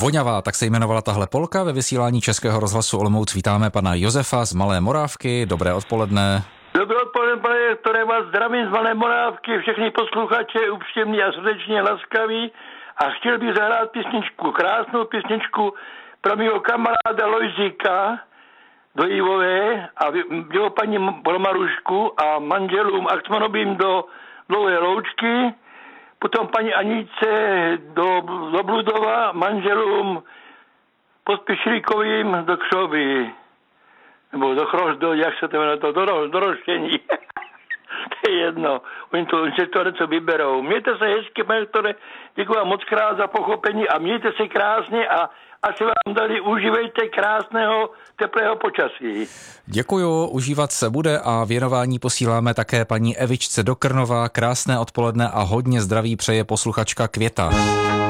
Voňavá, tak se jmenovala tahle polka ve vysílání Českého rozhlasu Olomouc. Vítáme pana Josefa z Malé Morávky. Dobré odpoledne. Dobré odpoledne, pane, které vás zdravím z Malé Morávky, všechny posluchače, upřímný a srdečně laskavý. A chtěl bych zahrát písničku, krásnou písničku pro mého kamaráda Lojzíka do Ivové a jeho paní pro Marušku a manželům Axmanovým do Dlouhé Loučky, potom paní Anice do Bludova, manželům Pospíšilíkovým do Křovy, nebo jak se to jmenuje, do Roštění. To je jedno, oni se to něco vyberou. Mějte se hezky, pane doktore, děkuji vám moc krát za pochopení a mějte se krásně a asi vám dali, užívejte krásného, teplého počasí. Děkuju, užívat se bude a věnování posíláme také paní Evičce do Krnova. Krásné odpoledne a hodně zdraví přeje posluchačka Květa.